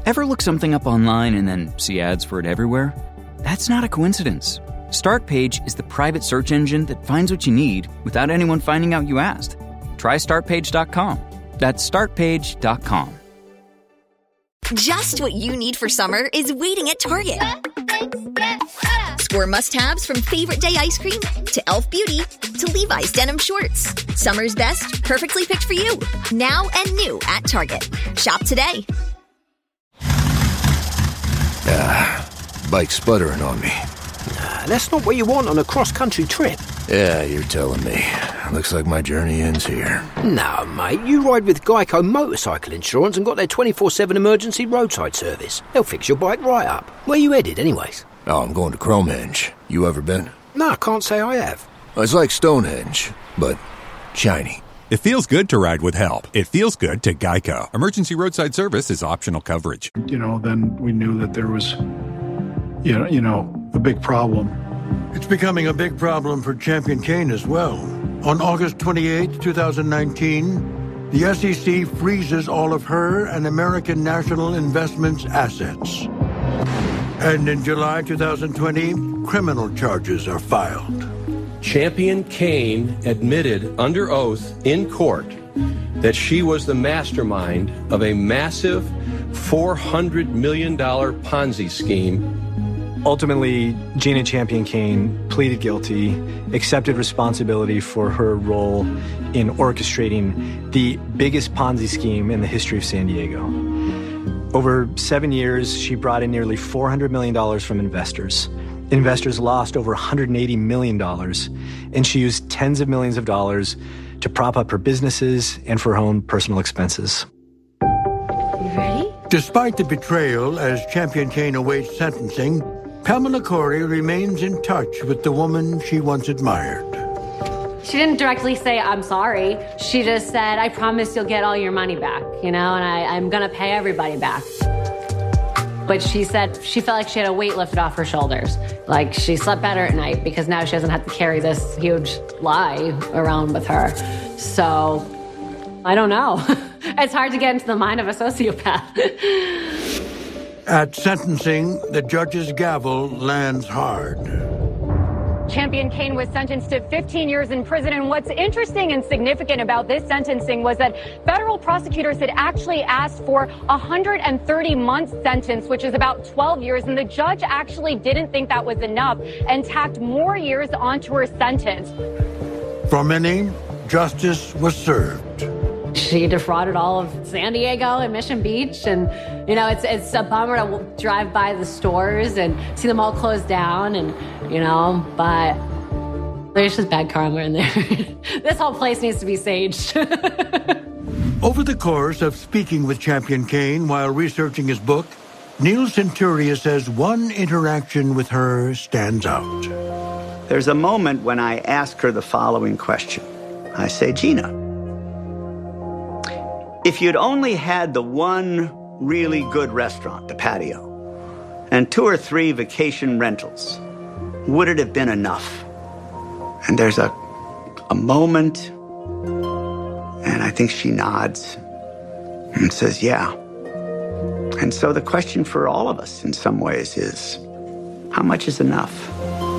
Ever look something up online and then see ads for it everywhere? That's not a coincidence. Startpage is the private search engine that finds what you need without anyone finding out you asked. Try Startpage.com. That's Startpage.com. Just what you need for summer is waiting at Target. Score must-haves from favorite day ice cream to Elf Beauty to Levi's denim shorts. Summer's best, perfectly picked for you. Now and new at Target. Shop today. Bike's sputtering on me. That's not what you want on a cross-country trip. Yeah, you're telling me. Looks like my journey ends here. No, mate, you ride with Geico Motorcycle Insurance and got their 24/7 emergency roadside service. They'll fix your bike right up. Where you headed, anyways? Oh, I'm going to Cromenge. You ever been? No, I can't say I have. It's like Stonehenge, but shiny. It feels good to ride with help. It feels good to Geico. Emergency roadside service is optional coverage. Then we knew that there was, a big problem. It's becoming a big problem for Champion Kane as well. On August 28, 2019, the SEC freezes all of her and American National Investments assets. And in July 2020, criminal charges are filed. Champion Kane admitted under oath in court that she was the mastermind of a massive $400 million Ponzi scheme. Ultimately, Gina Champion Kane pleaded guilty, accepted responsibility for her role in orchestrating the biggest Ponzi scheme in the history of San Diego. Over 7 years, she brought in nearly $400 million from investors. Investors lost over $180 million, and she used tens of millions of dollars to prop up her businesses and for her own personal expenses. You ready? Despite the betrayal, as Champion Kane awaits sentencing, Pamela Corey remains in touch with the woman she once admired. She didn't directly say, I'm sorry. She just said, I promise you'll get all your money back, and I'm going to pay everybody back. But she said she felt like she had a weight lifted off her shoulders. Like she slept better at night because now she doesn't have to carry this huge lie around with her. So, I don't know. It's hard to get into the mind of a sociopath. At sentencing, the judge's gavel lands hard. Champion Kane was sentenced to 15 years in prison, and what's interesting and significant about this sentencing was that federal prosecutors had actually asked for a 130-month sentence, which is about 12 years, and the judge actually didn't think that was enough and tacked more years onto her sentence. For many, justice was served. She defrauded all of San Diego and Mission Beach, and it's a bummer to drive by the stores and see them all closed down, and but there's just bad karma in there. This whole place needs to be saged. Over the course of speaking with Champion Kane while researching his book, Neil Centuria says one interaction with her stands out. There's a moment when I ask her the following question. I say, Gina, if you'd only had the one really good restaurant, the patio, and 2 or 3 vacation rentals, would it have been enough? And there's a moment, and I think she nods and says, yeah. And so the question for all of us in some ways is, how much is enough?